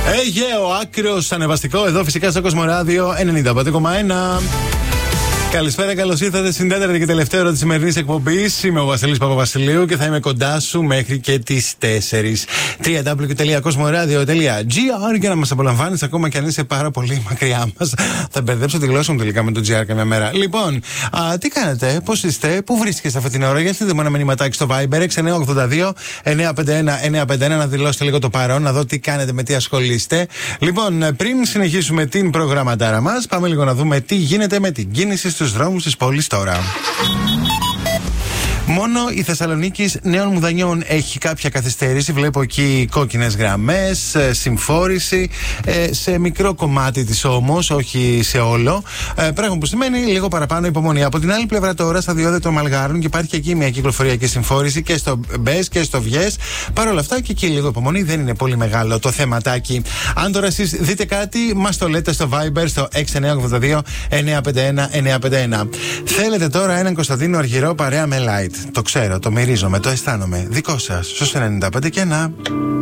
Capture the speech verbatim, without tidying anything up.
Αιγαίο, άκρος ανεβαστικό εδώ φυσικά στο Κοσμοράδιο ενενήντα πέντε κόμμα ένα. Καλησπέρα, καλώς ήρθατε στην τέταρτη και τελευταία ώρα της σημερινής εκπομπής. Είμαι ο Βασίλης Παπαβασιλείου και θα είμαι κοντά σου μέχρι και τις τέσσερις. double-u double-u double-u τελεία κοσμοradio τελεία gr για να μας απολαμβάνεις ακόμα και αν είσαι πάρα πολύ μακριά μας. Θα μπερδέψω τη γλώσσα μου τελικά με το τζι αρ καμιά μέρα. Λοιπόν, α, τι κάνετε, πώς είστε, πού βρίσκεστε αυτή την ώρα? Για στείλτε μου ένα μηνυματάκι στο Viber έξι εννιά οκτώ δύο εννιά πέντε ένα εννιά πέντε ένα να δηλώσετε λίγο το παρόν, να δω τι κάνετε, με τι ασχολείστε. Λοιπόν, πριν συνεχίσουμε την προγραμματάρα μας, πάμε λίγο να δούμε τι γίνεται με την κίνηση στους δρόμους της πόλης τώρα. Μόνο η Θεσσαλονίκης Νέων Μουδανιών έχει κάποια καθυστέρηση. Βλέπω εκεί κόκκινες γραμμές, συμφόρηση, σε μικρό κομμάτι της όμως, όχι σε όλο. Πράγμα που σημαίνει λίγο παραπάνω υπομονή. Από την άλλη πλευρά τώρα, στα διόδια των Μαλγάρων, και υπάρχει και εκεί μια κυκλοφοριακή συμφόρηση και στο Μπες και στο Βιές. Παρ' όλα αυτά και εκεί λίγο υπομονή, δεν είναι πολύ μεγάλο το θεματάκι. Αν τώρα εσείς δείτε κάτι, μας το λέτε στο Viber στο έξι εννιά οκτώ δύο εννιά πέντε ένα εννιά πέντε ένα. Θέλετε τώρα έναν Κωνσταντίνο Αργυρό παρέα με light? Το ξέρω, το μυρίζομαι, το αισθάνομαι. Δικό σας, στους ενενήντα πέντε και ένα.